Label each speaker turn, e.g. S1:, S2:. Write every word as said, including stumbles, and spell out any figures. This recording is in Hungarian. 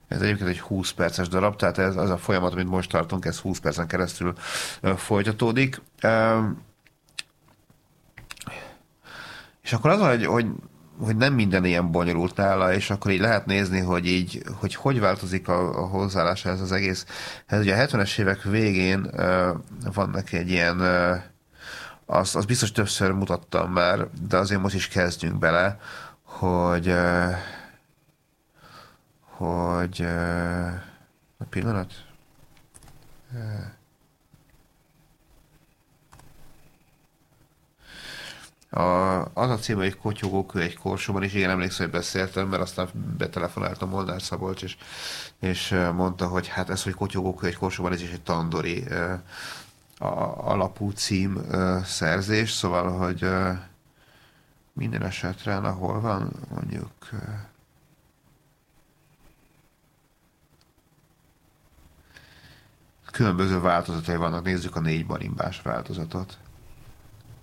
S1: Ez egyébként egy húsz perces darab, tehát ez az a folyamat, amit most tartunk, ez húsz percen keresztül ö, folytatódik. Üm, és akkor az, hogy, hogy, hogy nem minden ilyen bonyolult nála, és akkor így lehet nézni, hogy így, hogy hogy változik a, a hozzáállása ez az egész. Ez ugye a hetvenes évek végén ö, van neki egy ilyen, ö, azt, azt biztos többször mutattam már, de azért most is kezdjünk bele, hogy ö, hogy ö, a pillanat. A, az a cím, hogy Kotyogókő egy korsóban, és igen, emlékszem, hogy beszéltem, mert aztán betelefonáltam Molnár Szabolcs, és, és ö, mondta, hogy hát ez, hogy Kotyogókő egy korsóban, ez is egy tandori ö, a, alapú cím ö, szerzés, szóval, hogy ö, minden esetre, ahol van, mondjuk ö, különböző változatai vannak, nézzük a négy barimbás változatot.